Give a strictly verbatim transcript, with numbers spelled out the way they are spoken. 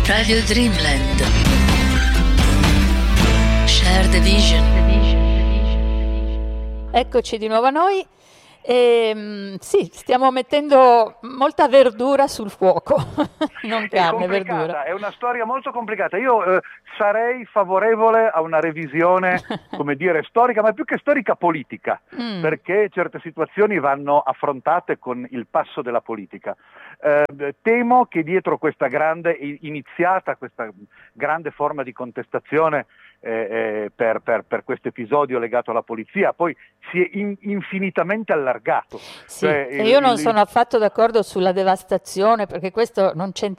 Radio Dreamland. Share the vision. Eccoci di nuovo a noi. E, sì, stiamo mettendo molta verdura sul fuoco, non carne, verdura. È una storia molto complicata. Io eh, sarei favorevole a una revisione, come dire, storica, ma più che storica politica, mm. perché certe situazioni vanno affrontate con il passo della politica. Eh, temo che dietro questa grande, iniziata questa grande forma di contestazione eh, eh, per, per, per questo episodio legato alla polizia, poi si è in, infinitamente allargato. Sì, cioè, e il, io non il, sono affatto d'accordo sulla devastazione, perché questo non c'entra